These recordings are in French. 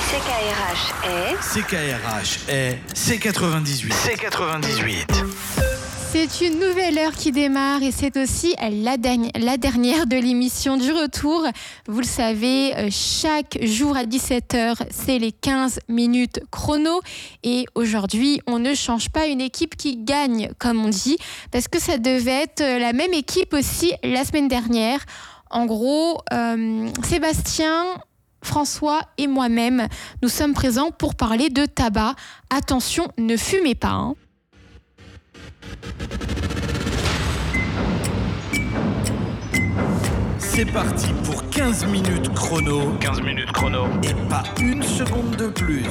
CKRH est C98. C'est une nouvelle heure qui démarre et c'est aussi la dernière de l'émission du retour. Vous le savez, chaque jour à 17h, c'est les 15 minutes chrono. Et aujourd'hui, on ne change pas une équipe qui gagne, comme on dit, parce que ça devait être la même équipe aussi la semaine dernière. En gros, Sébastien, François et moi-même, nous sommes présents pour parler de tabac. Attention, ne fumez pas, hein. C'est parti pour 15 minutes chrono. 15 minutes chrono. Et pas une seconde de plus.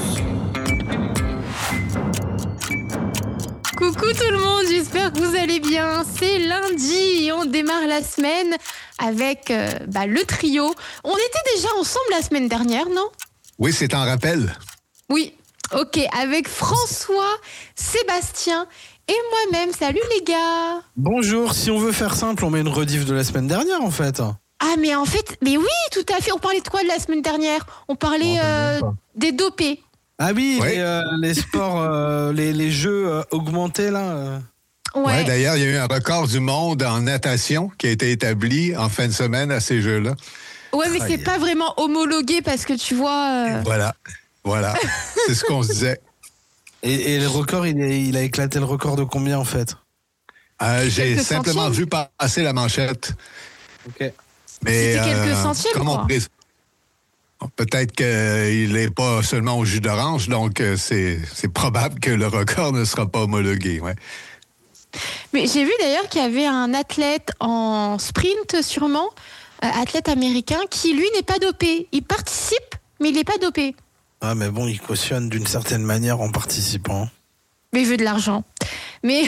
Coucou tout le monde, j'espère que vous allez bien. C'est lundi et on démarre la semaine avec le trio. On était déjà ensemble la semaine dernière, non ? Oui, c'est un rappel. Oui, ok, avec François, Sébastien et moi-même. Salut les gars. Bonjour, si on veut faire simple, on met une rediff de la semaine dernière en fait. Ah mais oui, tout à fait. On parlait de quoi de la semaine dernière ? On parlait des dopés. Ah oui, oui. les sports, les jeux augmentés là. Ouais, d'ailleurs, il y a eu un record du monde en natation qui a été établi en fin de semaine à ces Jeux-là. Ouais, mais c'est pas vraiment homologué parce que tu vois... Voilà. C'est ce qu'on se disait. Et le record, il a éclaté le record de combien en fait ? J'ai simplement vu passer la manchette. Ok. Mais, c'était quelques centièmes, quoi. Peut-être qu'il n'est pas seulement au jus d'orange, donc c'est probable que le record ne sera pas homologué. Ouais. Mais j'ai vu d'ailleurs qu'il y avait un athlète en sprint, sûrement, athlète américain, qui lui n'est pas dopé. Il participe, mais il n'est pas dopé. Ah mais bon, il cautionne d'une certaine manière en participant. Mais il veut de l'argent. Mais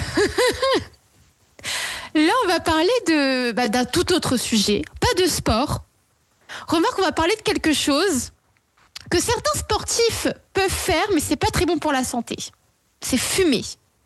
là, on va parler d'un tout autre sujet, pas de sport. Remarque, on va parler de quelque chose que certains sportifs peuvent faire, mais c'est pas très bon pour la santé. C'est fumer.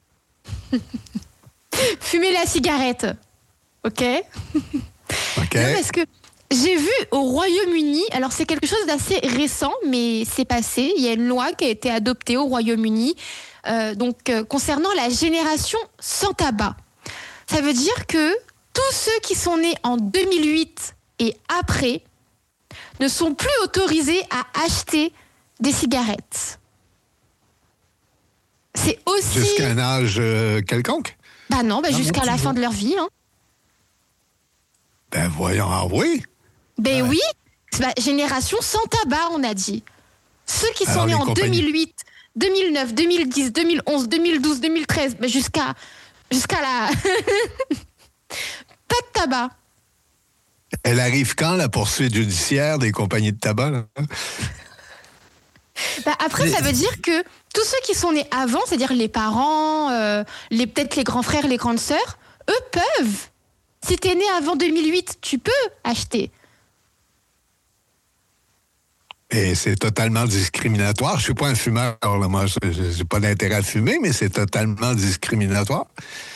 Fumer la cigarette. Ok. Non, parce que j'ai vu au Royaume-Uni, alors c'est quelque chose d'assez récent, mais c'est passé. Il y a une loi qui a été adoptée au Royaume-Uni, concernant la génération sans tabac. Ça veut dire que tous ceux qui sont nés en 2008 et après ne sont plus autorisés à acheter des cigarettes. C'est aussi... Jusqu'à un âge quelconque? Jusqu'à la fin de leur vie. Hein. Ben voyons, oui. Oui, génération sans tabac, on a dit. Ceux qui sont nés en 2008, 2009, 2010, 2011, 2012, 2013, jusqu'à la... Pas de tabac. Elle arrive quand, la poursuite judiciaire des compagnies de tabac? Là? Après, ça veut dire que tous ceux qui sont nés avant, c'est-à-dire les parents, peut-être les grands frères, les grandes sœurs, eux peuvent. Si t'es né avant 2008, tu peux acheter. Et c'est totalement discriminatoire. Je suis pas un fumeur, là. Moi, j'ai pas d'intérêt à fumer, mais c'est totalement discriminatoire.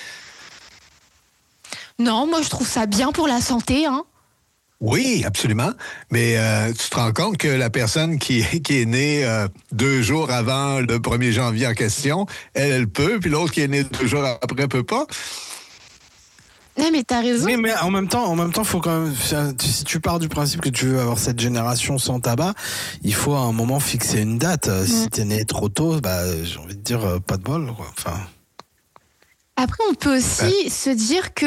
Non, moi, je trouve ça bien pour la santé, hein. Oui, absolument. Mais tu te rends compte que la personne qui est née 2 jours avant le 1er janvier en question, elle peut, puis l'autre qui est née 2 jours après peut pas. Non, mais t'as raison. Oui, mais en même temps, faut quand même. Si tu pars du principe que tu veux avoir cette génération sans tabac, il faut à un moment fixer une date. Si t'es né trop tôt, j'ai envie de dire pas de bol, quoi. Enfin. Après, on peut aussi se dire que